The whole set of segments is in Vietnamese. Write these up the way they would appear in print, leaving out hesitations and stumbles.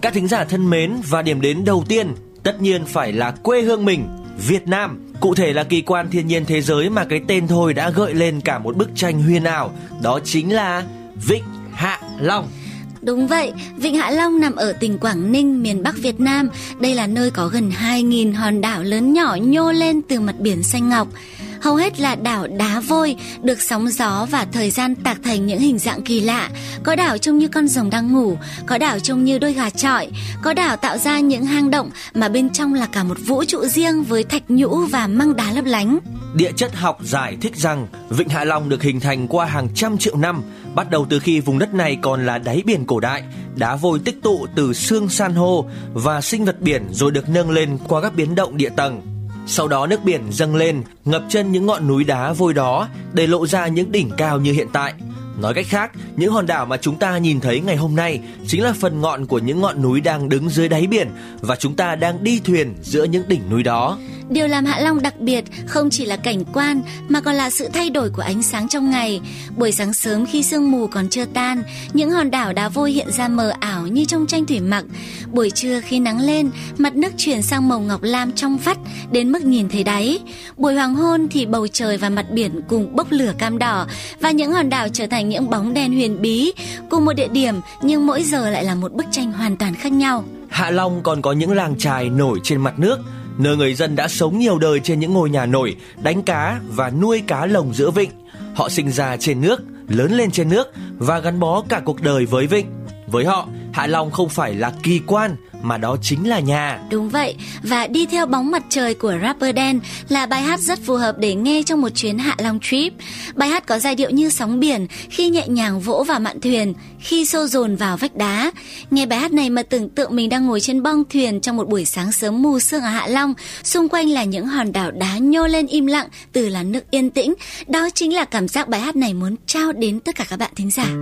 Các thính giả thân mến, và điểm đến đầu tiên tất nhiên phải là quê hương mình, Việt Nam. Cụ thể là kỳ quan thiên nhiên thế giới mà cái tên thôi đã gợi lên cả một bức tranh huyền ảo. Đó chính là Vịnh Hạ Long. Đúng vậy, Vịnh Hạ Long nằm ở tỉnh Quảng Ninh, miền Bắc Việt Nam. Đây là nơi có gần 2.000 hòn đảo lớn nhỏ nhô lên từ mặt biển xanh ngọc. Hầu hết là đảo đá vôi, được sóng gió và thời gian tạc thành những hình dạng kỳ lạ. Có đảo trông như con rồng đang ngủ, có đảo trông như đôi gà chọi, có đảo tạo ra những hang động mà bên trong là cả một vũ trụ riêng với thạch nhũ và măng đá lấp lánh. Địa chất học giải thích rằng Vịnh Hạ Long được hình thành qua hàng trăm triệu năm, bắt đầu từ khi vùng đất này còn là đáy biển cổ đại. Đá vôi tích tụ từ xương san hô và sinh vật biển rồi được nâng lên qua các biến động địa tầng. Sau đó nước biển dâng lên, ngập chân những ngọn núi đá vôi đó để lộ ra những đỉnh cao như hiện tại. Nói cách khác, những hòn đảo mà chúng ta nhìn thấy ngày hôm nay chính là phần ngọn của những ngọn núi đang đứng dưới đáy biển và chúng ta đang đi thuyền giữa những đỉnh núi đó. Điều làm Hạ Long đặc biệt không chỉ là cảnh quan mà còn là sự thay đổi của ánh sáng trong ngày. Buổi sáng sớm khi sương mù còn chưa tan, những hòn đảo đá vôi hiện ra mờ ảo như trong tranh thủy mặc. Buổi trưa khi nắng lên, mặt nước chuyển sang màu ngọc lam trong vắt đến mức nhìn thấy đáy. Buổi hoàng hôn thì bầu trời và mặt biển cùng bốc lửa cam đỏ và những hòn đảo trở thành những bóng đen huyền bí, cùng một địa điểm nhưng mỗi giờ lại là một bức tranh hoàn toàn khác nhau. Hạ Long còn có những làng chài nổi trên mặt nước, nơi người dân đã sống nhiều đời trên những ngôi nhà nổi, đánh cá và nuôi cá lồng giữa vịnh. Họ sinh ra trên nước, lớn lên trên nước và gắn bó cả cuộc đời với vịnh. Với họ, Hạ Long không phải là kỳ quan mà đó chính là nhà. Đúng vậy, và Đi theo bóng mặt trời của rapper Đen là bài hát rất phù hợp để nghe trong một chuyến Hạ Long trip. Bài hát có giai điệu như sóng biển khi nhẹ nhàng vỗ vào mạn thuyền, khi xô dồn vào vách đá. Nghe bài hát này mà tưởng tượng mình đang ngồi trên bong thuyền trong một buổi sáng sớm mù sương ở Hạ Long. Xung quanh là những hòn đảo đá nhô lên im lặng từ làn nước yên tĩnh. Đó chính là cảm giác bài hát này muốn trao đến tất cả các bạn thính giả.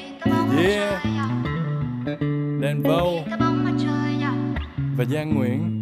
Yeah, Đen Vâu và Giang Nguyễn.